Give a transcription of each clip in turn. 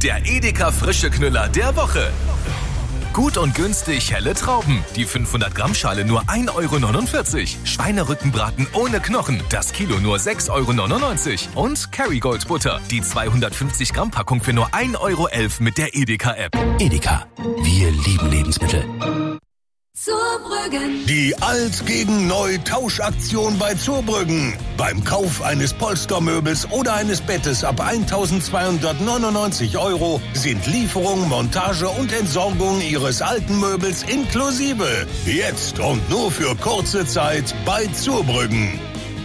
der Edeka frische Knüller der Woche. Gut und günstig helle Trauben. Die 500 Gramm Schale nur 1,49 €. Schweinerückenbraten ohne Knochen. Das Kilo nur 6,99 €. Und Kerrygold Butter. Die 250 Gramm Packung für nur 1,11 € mit der Edeka App. Edeka. Wir lieben Lebensmittel. Zurbrüggen. Die Alt gegen Neu Tauschaktion bei Zurbrüggen. Beim Kauf eines Polstermöbels oder eines Bettes ab 1.299 € sind Lieferung, Montage und Entsorgung Ihres alten Möbels inklusive. Jetzt und nur für kurze Zeit bei Zurbrüggen.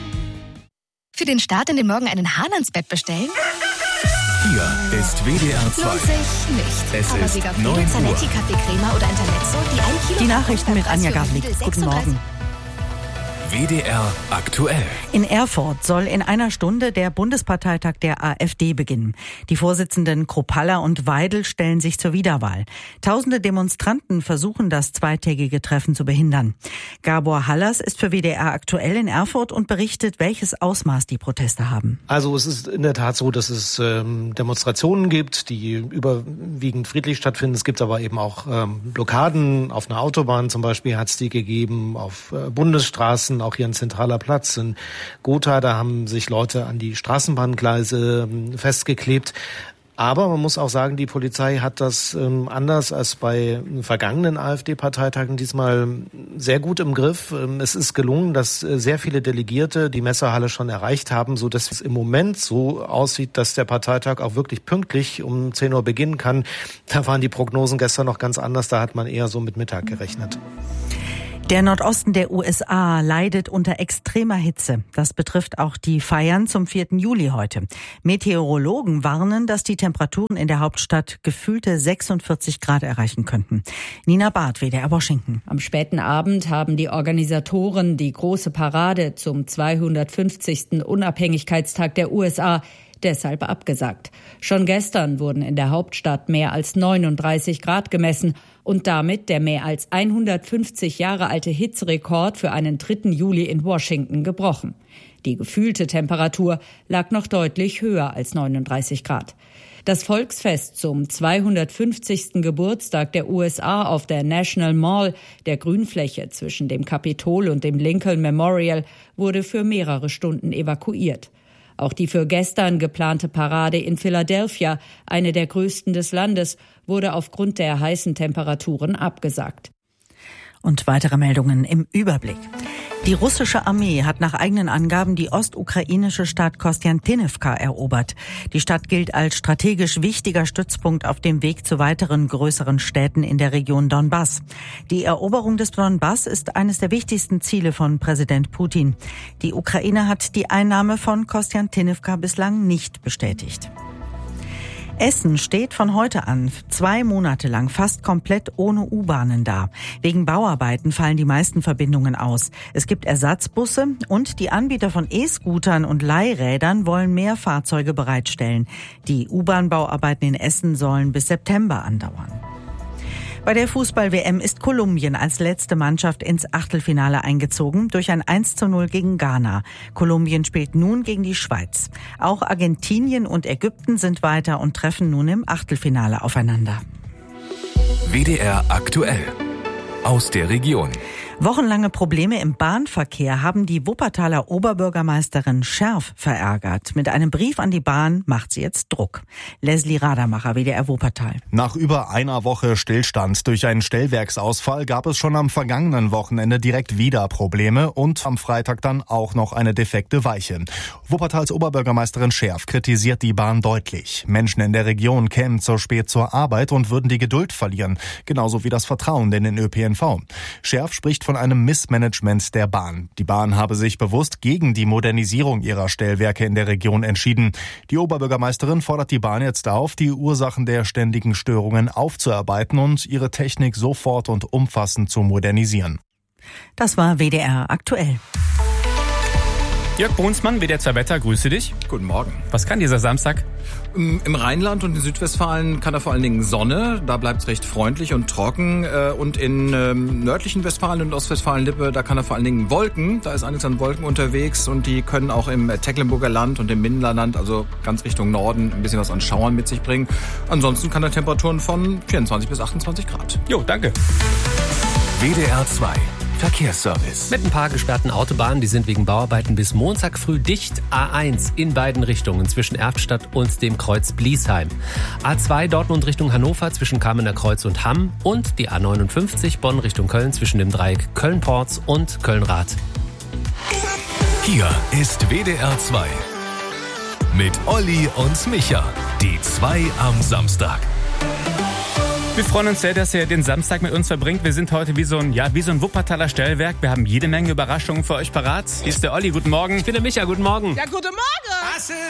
Für den Start in den Morgen einen Hahn ans Bett bestellen? Hier ist WDR 2. Lohnt sich nicht. Es Aber ist Sieger 9 Uhr. Zanetti Kaffeecreme oder Intermezzo, die 1 Kilo... Die Nachrichten mit Anja Gavlik. Guten Morgen. WDR aktuell. In Erfurt soll in einer Stunde der Bundesparteitag der AfD beginnen. Die Vorsitzenden Kropalla und Weidel stellen sich zur Wiederwahl. Tausende Demonstranten versuchen, das zweitägige Treffen zu behindern. Gabor Hallas ist für WDR aktuell in Erfurt und berichtet, welches Ausmaß die Proteste haben. Also es ist in der Tat so, dass es Demonstrationen gibt, die überwiegend friedlich stattfinden. Es gibt aber eben auch Blockaden. Auf einer Autobahn zum Beispiel hat es die gegeben, auf Bundesstraßen, auch hier ein zentraler Platz in Gotha, da haben sich Leute an die Straßenbahngleise festgeklebt. Aber man muss auch sagen, die Polizei hat das anders als bei vergangenen AfD-Parteitagen diesmal sehr gut im Griff. Es ist gelungen, dass sehr viele Delegierte die Messerhalle schon erreicht haben, so dass es im Moment so aussieht, dass der Parteitag auch wirklich pünktlich um 10 Uhr beginnen kann. Da waren die Prognosen gestern noch ganz anders, da hat man eher so mit Mittag gerechnet. Der Nordosten der USA leidet unter extremer Hitze. Das betrifft auch die Feiern zum 4. Juli heute. Meteorologen warnen, dass die Temperaturen in der Hauptstadt gefühlte 46 Grad erreichen könnten. Nina Barth, WDR Washington. Am späten Abend haben die Organisatoren die große Parade zum 250. Unabhängigkeitstag der USA deshalb abgesagt. Schon gestern wurden in der Hauptstadt mehr als 39 Grad gemessen und damit der mehr als 150 Jahre alte Hitzerekord für einen 3. Juli in Washington gebrochen. Die gefühlte Temperatur lag noch deutlich höher als 39 Grad. Das Volksfest zum 250. Geburtstag der USA auf der National Mall, der Grünfläche zwischen dem Kapitol und dem Lincoln Memorial, wurde für mehrere Stunden evakuiert. Auch die für gestern geplante Parade in Philadelphia, eine der größten des Landes, wurde aufgrund der heißen Temperaturen abgesagt. Und weitere Meldungen im Überblick. Die russische Armee hat nach eigenen Angaben die ostukrainische Stadt Kostiantynivka erobert. Die Stadt gilt als strategisch wichtiger Stützpunkt auf dem Weg zu weiteren größeren Städten in der Region Donbass. Die Eroberung des Donbass ist eines der wichtigsten Ziele von Präsident Putin. Die Ukraine hat die Einnahme von Kostiantynivka bislang nicht bestätigt. Essen steht von heute an 2 Monate lang fast komplett ohne U-Bahnen da. Wegen Bauarbeiten fallen die meisten Verbindungen aus. Es gibt Ersatzbusse und die Anbieter von E-Scootern und Leihrädern wollen mehr Fahrzeuge bereitstellen. Die U-Bahn-Bauarbeiten in Essen sollen bis September andauern. Bei der Fußball-WM ist Kolumbien als letzte Mannschaft ins Achtelfinale eingezogen durch ein 1:0 gegen Ghana. Kolumbien spielt nun gegen die Schweiz. Auch Argentinien und Ägypten sind weiter und treffen nun im Achtelfinale aufeinander. WDR aktuell. Aus der Region. Wochenlange Probleme im Bahnverkehr haben die Wuppertaler Oberbürgermeisterin Scherf verärgert. Mit einem Brief an die Bahn macht sie jetzt Druck. Leslie Radermacher, WDR Wuppertal. Nach über einer Woche Stillstand durch einen Stellwerksausfall gab es schon am vergangenen Wochenende direkt wieder Probleme und am Freitag dann auch noch eine defekte Weiche. Wuppertals Oberbürgermeisterin Scherf kritisiert die Bahn deutlich. Menschen in der Region kämen zu spät zur Arbeit und würden die Geduld verlieren, genauso wie das Vertrauen in den ÖPNV. Scherf spricht von einem Missmanagement der Bahn. Die Bahn habe sich bewusst gegen die Modernisierung ihrer Stellwerke in der Region entschieden. Die Oberbürgermeisterin fordert die Bahn jetzt auf, die Ursachen der ständigen Störungen aufzuarbeiten und ihre Technik sofort und umfassend zu modernisieren. Das war WDR aktuell. Jörg Brunsmann, WDR 2 Wetter, grüße dich. Guten Morgen. Was kann dieser Samstag? Im Rheinland und in Südwestfalen kann er vor allen Dingen Sonne, da bleibt es recht freundlich und trocken. Und in nördlichen Westfalen und Ostwestfalen-Lippe, da kann er vor allen Dingen Wolken, da ist einiges an Wolken unterwegs und die können auch im Tecklenburger Land und im Mindenerland, also ganz Richtung Norden, ein bisschen was an Schauern mit sich bringen. Ansonsten kann er Temperaturen von 24 bis 28 Grad. Jo, danke. WDR 2 Verkehrsservice. Mit ein paar gesperrten Autobahnen, die sind wegen Bauarbeiten bis Montag früh dicht. A1 in beiden Richtungen zwischen Erftstadt und dem Kreuz Bliesheim. A2 Dortmund Richtung Hannover zwischen Kamener Kreuz und Hamm und die A59 Bonn Richtung Köln zwischen dem Dreieck Köln-Porz und Köln-Rath. Hier ist WDR 2 mit Olli und Micha. Die 2 am Samstag. Wir freuen uns sehr, dass ihr den Samstag mit uns verbringt. Wir sind heute wie so ein Wuppertaler Stellwerk. Wir haben jede Menge Überraschungen für euch parat. Hier ist der Olli, guten Morgen. Ich bin der Micha, guten Morgen. Ja, guten Morgen.